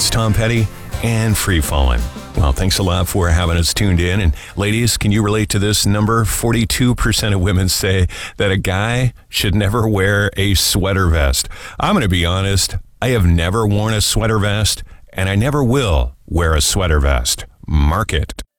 It's Tom Petty and Free Fallin'. Well, thanks a lot for having us tuned in. And ladies, can you relate to this number? 42% of women say that a guy should never wear a sweater vest. I'm going to be honest. I have never worn a sweater vest, and I never will wear a sweater vest. Mark it.